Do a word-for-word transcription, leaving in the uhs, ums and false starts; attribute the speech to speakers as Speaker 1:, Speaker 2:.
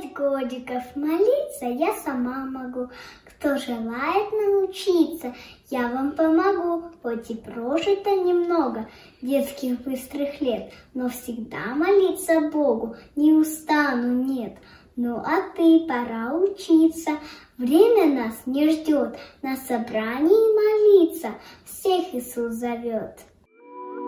Speaker 1: Пять годиков молиться я сама могу. Кто желает научиться, я вам помогу. Хоть и прожито немного детских быстрых лет, но всегда молиться Богу не устану, нет. Ну а ты, пора учиться, время нас не ждет, на собрании молиться всех Иисус зовет.